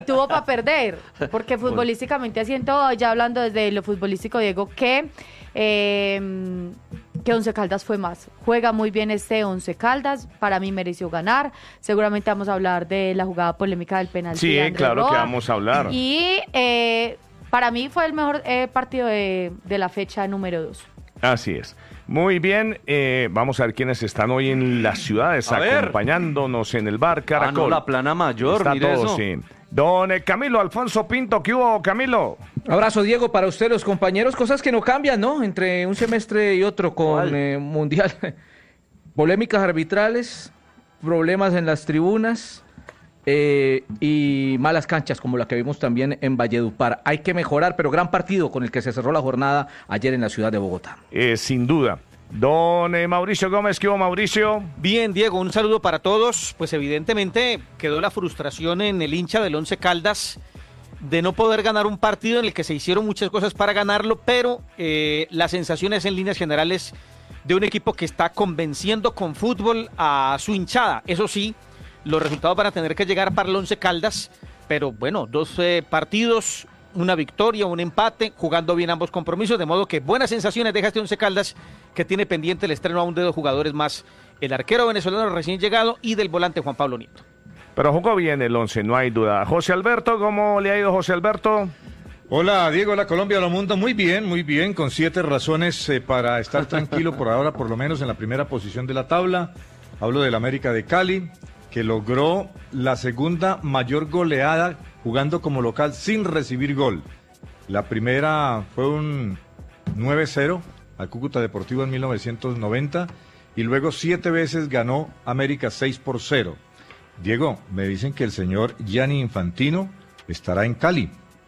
tuvo para perder, porque futbolísticamente haciendo, ya hablando desde lo futbolístico, Diego, que Once Caldas fue más. Juega muy bien este Once Caldas, para mí mereció ganar. Seguramente vamos a hablar de la jugada polémica del penalti. Sí, de Andrés claro Roa. que vamos a hablar. Y para mí fue el mejor partido de la fecha número 2. Así es. Muy bien, vamos a ver quiénes están hoy en las ciudades acompañándonos en el bar Caracol. La plana mayor, Está mire todo, eso. sí. Don Camilo Alfonso Pinto, ¿qué hubo, Camilo? Abrazo, Diego, para usted, los compañeros. Cosas que no cambian, ¿no? Entre un semestre y otro con Mundial. Polémicas arbitrales, problemas en las tribunas y malas canchas, como la que vimos también en Valledupar. Hay que mejorar, pero gran partido con el que se cerró la jornada ayer en la ciudad de Bogotá. Sin duda. Don Mauricio Gómez, ¿qué hubo, Mauricio? Bien, Diego, un saludo para todos. Pues evidentemente quedó la frustración en el hincha del Once Caldas de no poder ganar un partido en el que se hicieron muchas cosas para ganarlo, pero las sensaciones en líneas generales de un equipo que está convenciendo con fútbol a su hinchada. Eso sí, los resultados van a tener que llegar para el Once Caldas, pero bueno, 12 partidos, una victoria, un empate, jugando bien ambos compromisos, de modo que buenas sensaciones deja este Once Caldas, que tiene pendiente el estreno aún de 2 jugadores más, el arquero venezolano recién llegado y del volante Juan Pablo Nieto. Pero jugó bien el 11, no hay duda. José Alberto, ¿cómo le ha ido, José Alberto? Hola, Diego, hola Colombia, hola mundo. Muy bien, con 7 razones para estar tranquilo por ahora, por lo menos en la primera posición de la tabla. Hablo del América de Cali, que logró la segunda mayor goleada jugando como local sin recibir gol. La primera fue un 9-0 al Cúcuta Deportivo en 1990 y luego 7 veces ganó América 6-0. Diego, me dicen que el señor Gianni Infantino estará en Cali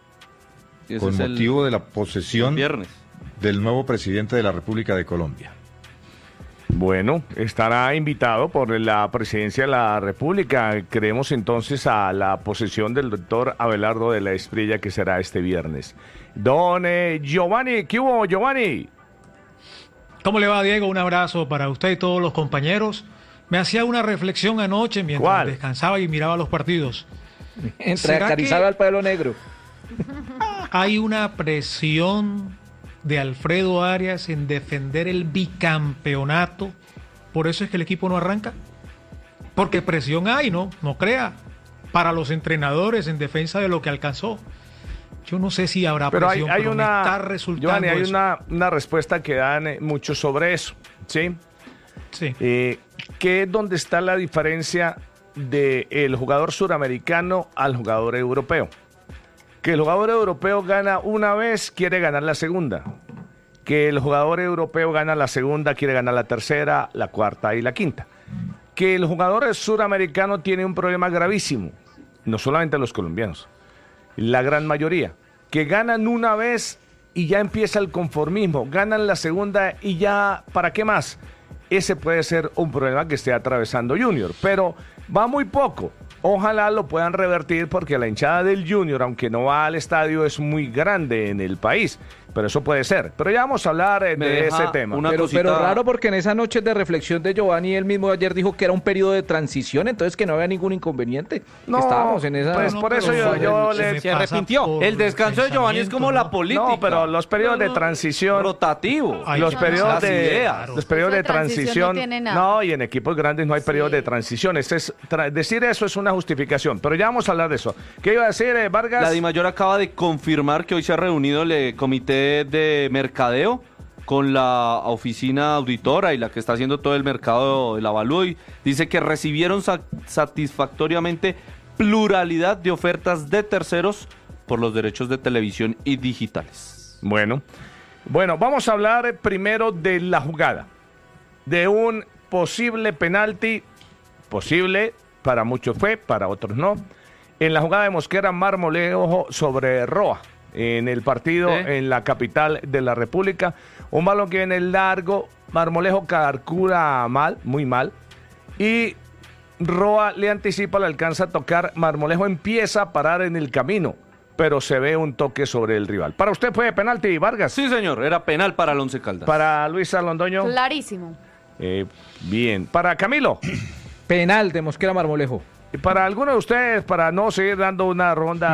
con motivo de la posesión del nuevo presidente de la República de Colombia. Bueno, estará invitado por la presidencia de la República. Creemos entonces a la posesión del doctor Abelardo de la Espriella, que será este viernes. Don Giovanni, ¿qué hubo, Giovanni? ¿Cómo le va, Diego? Un abrazo para usted y todos los compañeros. Me hacía una reflexión anoche mientras descansaba y miraba los partidos. Entre acariciaba al pelo negro. Hay una presión de Alfredo Arias en defender el bicampeonato. Por eso es que el equipo no arranca. Porque presión hay, no crea, para los entrenadores en defensa de lo que alcanzó. Yo no sé si habrá presión, pero me está resultando Giovanni, hay eso. una respuesta que dan mucho sobre eso, ¿sí? Sí. ¿Qué es donde está la diferencia del jugador suramericano al jugador europeo? Que el jugador europeo gana una vez, quiere ganar la segunda. Que el jugador europeo gana la segunda, quiere ganar la tercera, la cuarta y la quinta. Que el jugador suramericano tiene un problema gravísimo, no solamente los colombianos, la gran mayoría, que ganan una vez y ya empieza el conformismo, ganan la segunda y ya, ¿para qué más? Ese puede ser un problema que esté atravesando Junior, pero va muy poco. Ojalá lo puedan revertir porque la hinchada del Junior, aunque no va al estadio, es muy grande en el país. Pero eso puede ser. Pero ya vamos a hablar de ese tema. Pero raro porque en esa noche de reflexión de Giovanni, él mismo ayer dijo que era un periodo de transición, entonces que no había ningún inconveniente. No, estábamos en esa... pues por eso yo se arrepintió. El descanso de Giovanni es como la política. No, pero los periodos de transición... Rotativo. Los periodos Los de transición... no tiene nada. No, y en equipos grandes no hay periodos de transición. Decir eso es una justificación. Pero ya vamos a hablar de eso. ¿Qué iba a decir, Vargas? La DIMAYOR acaba de confirmar que hoy se ha reunido el comité de mercadeo con la oficina auditora y la que está haciendo todo el mercado del avalúo, y dice que recibieron satisfactoriamente pluralidad de ofertas de terceros por los derechos de televisión y digitales. Bueno, vamos a hablar primero de la jugada, de un posible penalti, posible, para muchos fue, para otros no, en la jugada de Mosquera Marmolejo sobre Roa, en el partido en la capital de la República. Un balón que viene largo, Marmolejo calcula mal, muy mal, y Roa le anticipa, le alcanza a tocar, Marmolejo empieza a parar en el camino, pero se ve un toque sobre el rival. ¿Para usted fue penalti, Vargas? Sí, señor, era penal para el Once Caldas. ¿Para Luisa Londoño? Clarísimo. Bien. ¿Para Camilo? Penal de Mosquera Marmolejo. Y para algunos de ustedes, para no seguir dando una ronda